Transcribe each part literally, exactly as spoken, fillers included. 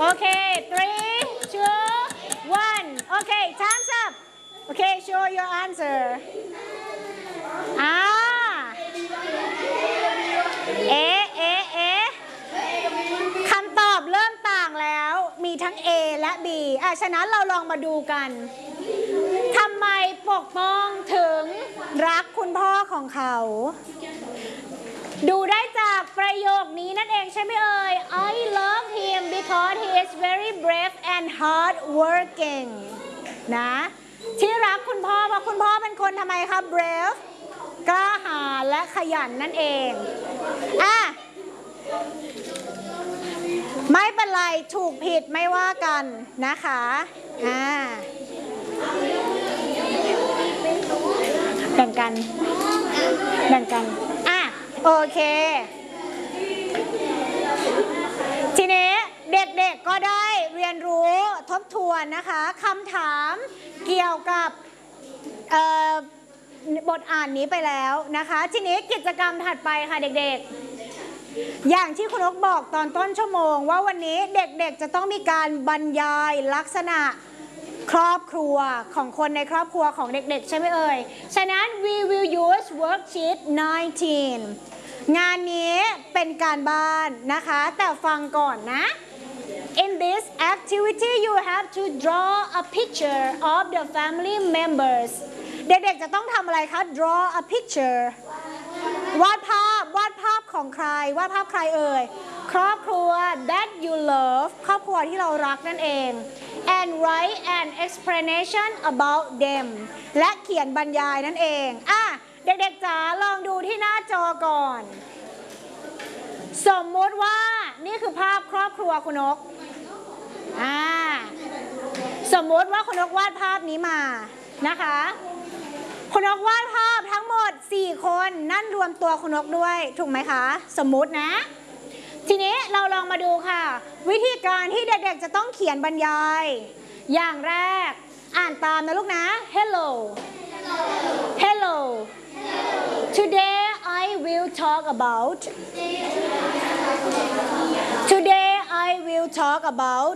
Okay, three, two, one. Okay, time's up. Okay, show your answer. อ่าเอ๊ะเอ๊ะเอ๊ะคำตอบเริ่มต่างแล้วมีทั้ง A และ B อ่ะฉะนั้นเราลองมาดูกันทำไมปกป้องถึงรักคุณพ่อของเขาดูได้จากประโยคนี้นั่นเองใช่ไหมเอ่ย I love him because he is very brave and hard working นะที่รักคุณพ่อเพราะคุณพ่อเป็นคนทำไมคะ brave กล้าหาญและขยันนั่นเองอ่ะไม่เป็นไรถูกผิดไม่ว่ากันนะคะอ่าแบ่งกันแบ่งกันอ่ะโอเคทีนี้เด็กๆก็ได้เรียนรู้ทบทวนนะคะคำถามเกี่ยวกับบทอ่านนี้ไปแล้วนะคะทีนี้กิจกรรมถัดไปค่ะเด็กๆอย่างที่คุณนกบอกตอนต้นชั่วโมงว่าวันนี้เด็กๆจะต้องมีการบรรยายลักษณะครอบครัวของคนในครอบครัวของเด็กๆใช่ไหมเอ่ยฉะนั้น we will use worksheet nineteen งานนี้เป็นการบ้านนะคะแต่ฟังก่อนนะ in this activity you have to draw a picture of the family members เด็กๆจะต้องทำอะไรคะ draw a picture วาดภาพวาดภาพของใครวาดภาพใครเอ่ยครอบครัว that you love ครอบครัวที่เรารักนั่นเอง and write an explanation about them และเขียนบรรยายนั่นเองอ่ะเด็กๆจ๋าลองดูที่หน้าจอก่อนสมมติว่านี่คือภาพครอบครัวคุณนกอ่าสมมติว่าคุณนกวาดภาพนี้มานะคะคุณนกวาดภาพทั้งหมดสี่คนนั่นรวมตัวคุณนกด้วยถูกไหมคะสมมตินะทีนี้เราลองมาดูค่ะวิธีการที่เด็กๆจะต้องเขียนบรรยายอย่างแรกอ่านตามนะลูกนะ Hello Hello Today I will talk about Today I will talk about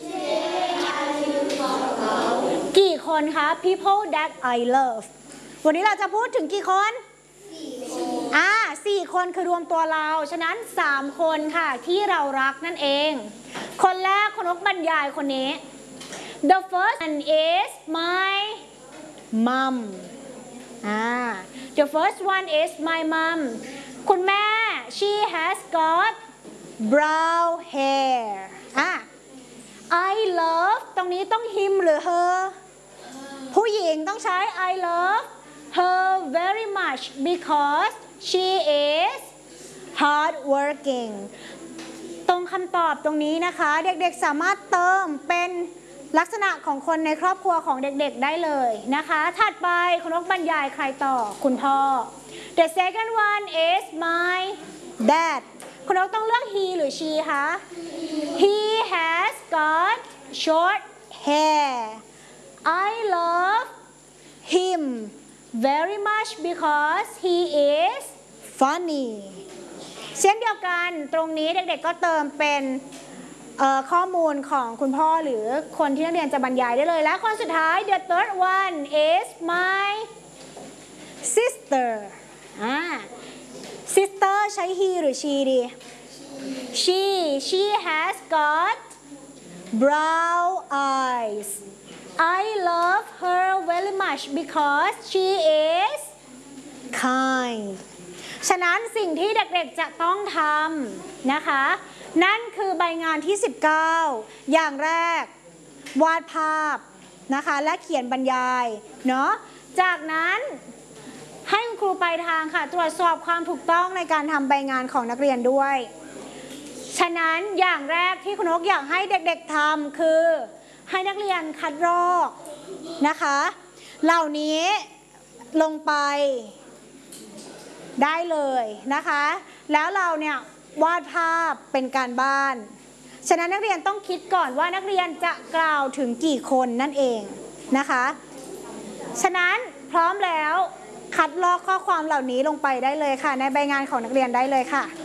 กี่คนคะ People that I love วันนี้เราจะพูดถึงกี่คนอ่าสี่คนคือรวมตัวเราฉะนั้นสามคนค่ะที่เรารักนั่นเองคนแรกคุณนกบรรยายคนนี้ The first one is my mom อ่า The first one is my mom คุณแม่ she has got brown hair อ่ะ I love ตรงนี้ต้อง him หรือ her ผู้หญิงต้องใช้ I love her very much because she is hard working ตรงคำตอบตรงนี้นะคะเด็กๆสามารถเติมเป็นลักษณะของคนในครอบครัวของเด็กๆได้เลยนะคะถัดไปคุณนกบรรยายใครต่อคุณพ่อ The second one is my dad คุณนกต้องเลือก he หรือ she คะ He has got short hair I love him very much because he is funny เช่นเดียวกันตรงนี้เด็กๆก็เติมเป็นข้อมูลของคุณพ่อหรือคนที่นักเรียนจะบรรยายได้เลยและคนสุดท้าย the third one is my sister อ่า sister ใช้ he หรือ she ดี she she has got brown eyes I love her very much because she is kind ฉะนั้นสิ่งที่เด็กๆจะต้องทำนะคะนั่นคือใบงานที่สิบเก้าอย่างแรกวาดภาพนะคะและเขียนบรรยายเนาะจากนั้นให้คุณครูปลายทางค่ะตรวจสอบความถูกต้องในการทำใบงานของนักเรียนด้วยฉะนั้นอย่างแรกที่คุณนกอยากให้เด็กๆทำคือให้นักเรียนคัดลอกนะคะเหล่านี้ลงไปได้เลยนะคะแล้วเราเนี่ยวาดภาพเป็นการบ้านฉะนั้นนักเรียนต้องคิดก่อนว่านักเรียนจะกล่าวถึงกี่คนนั่นเองนะคะฉะนั้นพร้อมแล้วคัดลอกข้อความเหล่านี้ลงไปได้เลยค่ะในใบงานของนักเรียนได้เลยค่ะ